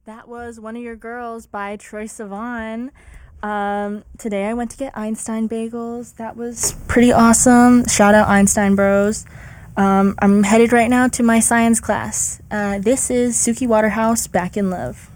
That was One of Your Girls by Troye Sivan. Today I went to get Einstein bagels. That was pretty awesome. Shout out Einstein Bros. I'm headed right now to my science class. This is Suki Waterhouse, Back in Love.